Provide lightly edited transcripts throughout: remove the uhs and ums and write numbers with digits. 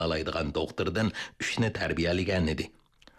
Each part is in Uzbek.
alaydigan doktordan 3ni tarbiyalagan edi.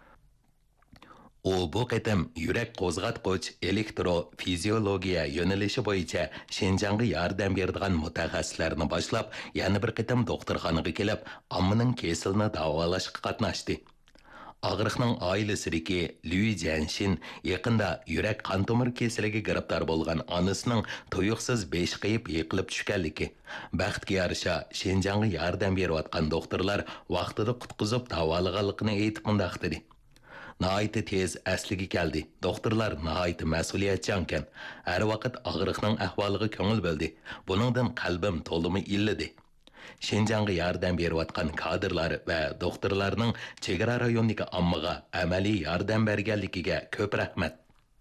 U bu qitim yurak qo'zg'atqich elektrofiziologiya yo'nalishi bo'yicha Shinjongga yordam beradigan mutaxassislarni boshlab, yana bir qitim doktorxonaga kelib, ommaning kesilini davolashga qatnashdi. Og'riqning oilasidagi Liu Jianshin yaqinda yurak qon tomir kasaliga giribdor bo'lgan onasining tuyuqsiz besh qayib yiqilib tushganligi, baxtga yarasha Shinjongga yordam berayotgan doktorlar vaqtida qutqizib davolaganligini aytib mundaq dedi. Nəhayət tez əsliga keldi. Doktorlar nəhayət məsuliyyətçankan. Hər vaqt ağrıqның əhvalıga köngül bildi. Buningdan qalbim to'limi illidi. Şinjanğa yordam berayotgan kadrlar va doktorlarning chegara rayonidagi ommaga amaliy yordam berganligiga ko'p rahmat.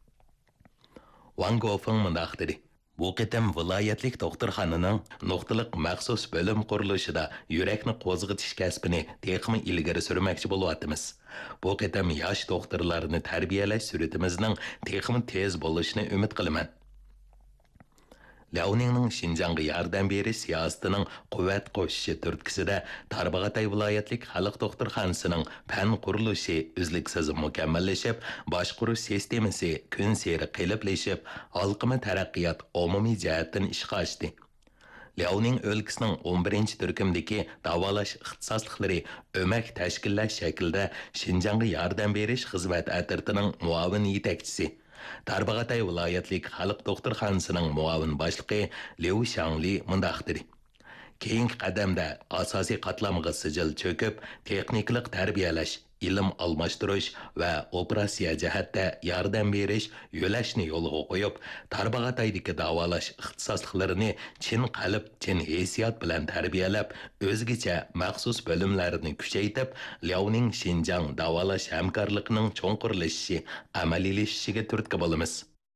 Wang Gofeng mundaq dedi. Bu qitim viloyatlik doktorxonaning nuqtaliq maxsus bo'lim qurilishida yurakni qo'zg'atish kasbini texmi ilgari surmoqchi bo'lyapmiz. Bu qitim yosh doktorlarni tarbiyalash suratimizning texmi tez bo'lishini umid qilaman. Liaoningning Shinjongga yordam berish siyosatining quvvat qo'shishi turtkisida Tarbag'atay viloyatlik xalq doktorxonasining fan qurilishi uzluksiz mukammallashib, boshqaruv sistemasi kun sari qiliblashib, xalqima taraqqiyot umumiy jihatdan ishga oshdi. Liaoning o'lkasining 11-turkumdagi davolash ixtisosliklari o'mak tashkillash shaklida Shinjongga yordam berish xizmat atirtining muavin yetakchisi Tarbag'atay viloyatlik xalq doktorxonasining muavin boshlig'i Liu Shangli mundaq dedi. Keyingi qadamda asosiy qatlamga sijil cho'kib, texniklik tarbiyalash, ilm almashtirish va operatsiya jihatda yordam berish yo'lashni yo'lga qo'yib, Tarbag'ataydagi davolash ixtisosliklarini chin qalb, chin hissiyot bilan tarbiyalab, o'zgacha maxsus bo'limlarini kuchaytirib, Liaoning Shinjong davolash hamkorligining cho'nqurlashishi, amaliylashishiga turtki bo'lamiz.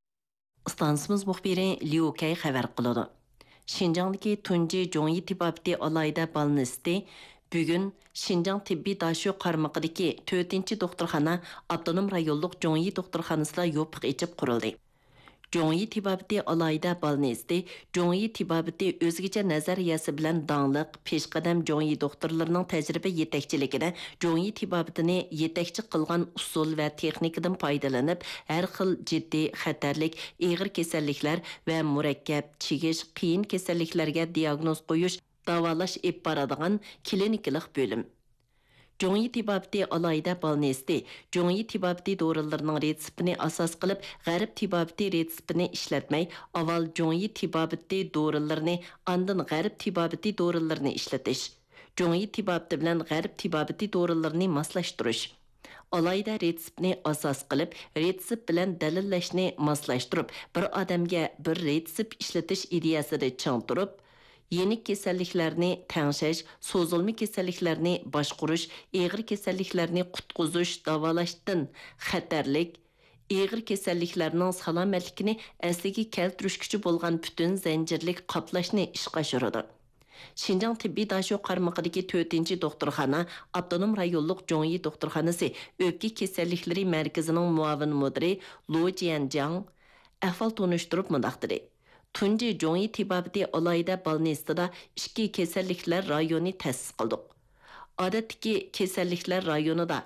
Stansimiz muxbiri Liu Kay xabar qiladi. Şinjangdaki tunji Zhongyi tibabati alayda balnisti bugün Şinjang tibbi daşu qarmaqidagi 4-chi doktorxona avtonom rayonluq Zhongyi doktorxonasida yopiq echib qurildi. Zhongyi tibabati alayda balnisti Zhongyi tibabati o'zgacha nazariyasi bilan dangliq peshqadam Zhongyi doktorlarining tajriba yetakchiligida Zhongyi tibabatini yetakchi qilgan usul va texnikadan foydalanib, har xil jiddiy, xatarlik, og'ir kasalliklar va murakkab, chigish, qiyin kasalliklarga diagnoz qo'yish, davolash ib boradigan klinikalik bo'lim. Zhongyi tibabati alayda balnisti Zhongyi tibabati dorilarning retseptini asos qilib, g'arb tibabati retseptini ishlatmay, avval Zhongyi tibabati dorilarini, ondan g'arb tibabati dorilarini ishlatish. Zhongyi tibabati bilan g'arb tibabati dorilarini moslashtirish. Alayda retseptni asos qilib, retsept bilan dalillashni moslashtirib, bir odamga bir retsept ishlatish ideyasida chang turib, yeni kasalliklarni tangshash, so'zilma kasalliklarni boshqarish, og'ir kasalliklarni qutqizish, davolashdan xatarlik, og'ir kasalliklarning salomatligini asliga keltirishchi bo'lgan butun zanjirlik qoplashni ishga oshiradi. Şinjang tibbiy daşu qarmaqidagi 4-chi doktorxona avtonom rayonluq Zhongyi doktorxonasi o'pka kasalliklari markazining muavin mudiri Lu Jianjiang ahvol tunishtirib mundaq dedi. Tunji Zhongyi tibabati alayda balnistida 2 kasalliklar rayoni ta'sis qildik. Odatdagi kasalliklar rayonida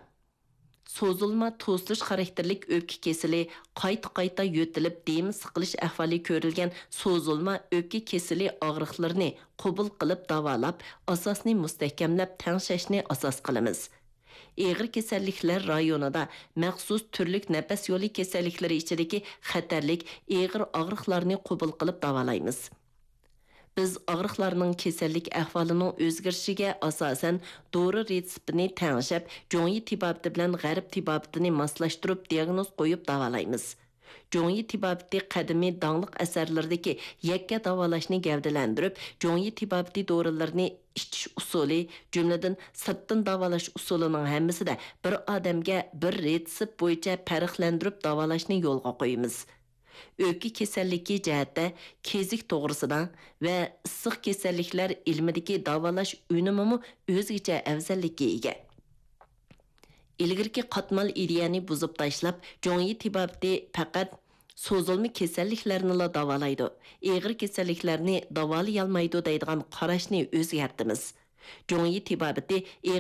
so'zilma to'silish xarakterlik o'pka kesili, qayta yo'tilib demi siqilish ahvoli ko'rilgan so'zilma o'pka kesili og'riqlarini qabul qilib davolab, asosni mustahkamlab tangshashni asos qilamiz. Og'ir kasalliklar rayonida maxsus turlik nafas yo'li kasalliklari ichidagi xatarlik og'ir og'riqlarni qabul qilib davolaymiz. Biz og'riqlarning kasallik ahvolining o'zgarishiga asosan dori retseptini tangshab, Zhongyi tibabati bilan g'arb tibabatini moslashtirib diagnoz qo'yib davolaymiz. Zhongyi tibabati qadimiy dangliq asarlaridagi yakka davolashni gavdalantirib, Zhongyi tibabati dorilarini ichish usuli, jumladan sirtdan davolash usulining hammasida bir odamga bir retsept bo'yicha farqlantirib davolashni yo'lga qo'yamiz. O'pka kasalligi jihatda kezik to'g'risida va issiq kasalliklar ilmidagi davolash unumi o'zgacha afzallikka ega. Ilgirki qatmal ideyani buzib tashlab, Zhongyi tibabati faqat so'zilma kasalliklarni la davolaydi. Og'ir kasalliklarni davolay olmaydi deydigan qarashni o'zgartimiz. Жоңи тибабити